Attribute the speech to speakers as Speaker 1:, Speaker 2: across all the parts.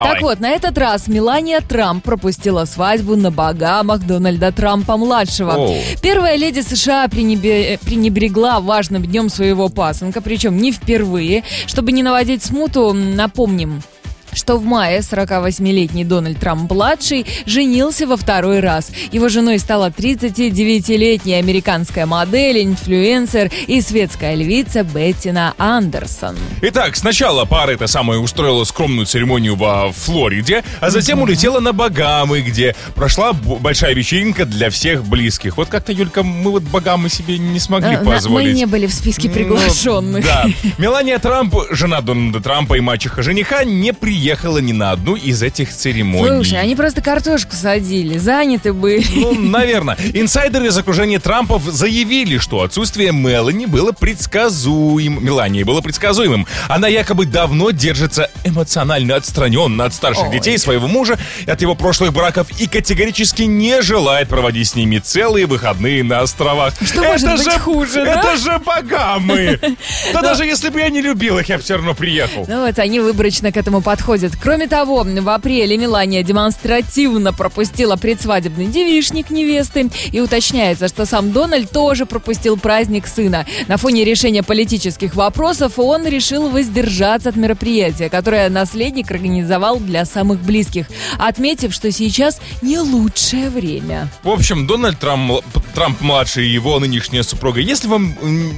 Speaker 1: Так вот, на этот раз Мелания Трамп пропустила свадьбу на Багамах Дональда Трампа-младшего. Первая леди США пренебрегла важным днем своего пасынка, причем не впервые. Чтобы не наводить смуту, напомним, что в мае 48-летний Дональд Трамп-младший женился во второй раз. Его женой стала 39-летняя американская модель, инфлюенсер и светская львица Беттина Андерсон.
Speaker 2: Итак, сначала пара эта самая устроила скромную церемонию во Флориде, а затем улетела на Багамы, где прошла большая вечеринка для всех близких. Вот как-то, Юлька, мы вот Багамы себе не смогли позволить.
Speaker 1: Мы не были в списке приглашенных.
Speaker 2: Да. Мелания Трамп, жена Дональда Трампа и мачеха жениха, не приехала ни на одну из этих церемоний.
Speaker 1: Слушай, они просто картошку садили, заняты были.
Speaker 2: Ну, наверное. Инсайдеры из окружения Трампов заявили, что отсутствие Мелании было Мелании было предсказуемым. Она якобы давно держится эмоционально отстраненно от старших детей своего мужа и от его прошлых браков и категорически не желает проводить с ними целые выходные на островах.
Speaker 1: Что может быть хуже, да?
Speaker 2: Это же Багамы! Да даже если бы я не любил их, я бы все равно приехал.
Speaker 1: Ну вот, они выборочно к этому подходят. Кроме того, в апреле Мелания демонстративно пропустила предсвадебный девичник невесты. И уточняется, что сам Дональд тоже пропустил праздник сына. На фоне решения политических вопросов он решил воздержаться от мероприятия, которое наследник организовал для самых близких, отметив, что сейчас не лучшее время.
Speaker 2: В общем, Дональд Трамп-младший и его нынешняя супруга, если вам,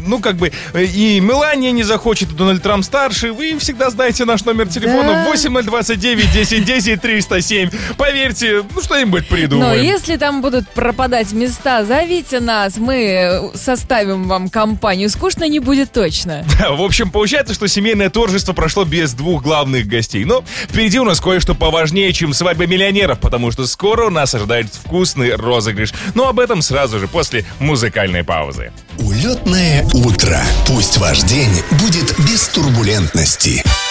Speaker 2: и Мелания не захочет, и Дональд Трамп-старший, вы всегда знаете наш номер телефона 8029-1010-307. Поверьте, что-нибудь придумаем.
Speaker 1: Но если там будут пропадать места, зовите нас, мы составим вам компанию. Скучно не будет точно.
Speaker 2: Да, в общем, получается, что семейное торжество прошло без двух главных гостей. Но впереди у нас кое-что поважнее, чем свадьба миллионеров, потому что скоро нас ожидает вкусный розыгрыш. Но об этом сразу же после музыкальной паузы.
Speaker 3: Улетное утро. Пусть ваш день будет без турбулентности.